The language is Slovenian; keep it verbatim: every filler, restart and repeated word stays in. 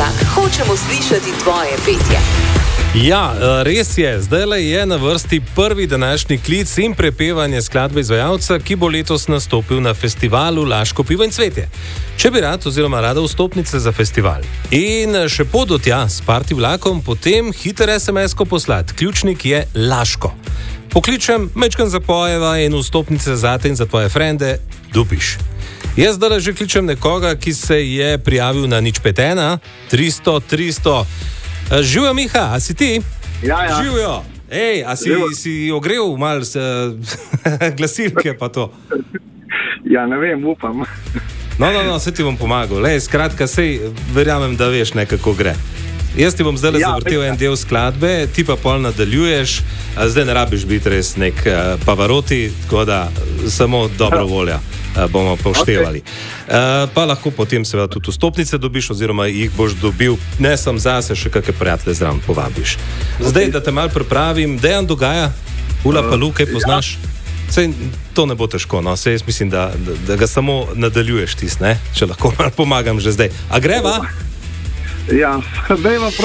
vlak. Hočemo slišati tvoje petje. Ja, res je. Zdajle je na vrsti prvi današnji klic in prepevanje skladbe izvajalca, ki bo letos nastopil na festivalu Laško pivo in cvetje. Če bi rad oziroma rada vstopnice za festival in še pot do tja s party vlakom, potem hiter es em es-ko poslati. Ključnik je Laško. Pokličem, mečkam zapojeva in vstopnice zate in za tvoje frende dobiš. Jaz zdaj že kličem nekoga, ki se je prijavil na nič pet ena, tristo, tristo. Živijo, Miha, a si ti? Ja, ja. Živijo. Ej, a si, si ogrel malo glasilke pa to? Ja, ne vem, upam. No, no, no, se ti bom pomagal. Lej, skratka, sej verjamem, da veš nekako gre. Jaz ti bom zdaj ja, zavrtel en del skladbe, ti pa pol nadaljuješ, zdaj ne rabiš biti res nek uh, Pavaroti, tako da samo dobro volja uh, bomo poštevali. Okay. Uh, pa lahko potem seveda tudi vstopnice dobiš, oziroma jih boš dobil, ne sam zase, še kakšne prijatelje zraven povabiš. Zdaj, okay. Da te malo pripravim, Dejan Dogaja, Ula Palu, kaj poznaš? Ja. Sej, to ne bo težko, no, sej jaz mislim, da, da, da ga samo nadaljuješ tis, ne? Če lahko malo pomagam že zdaj. A greva? Ja, dajmo.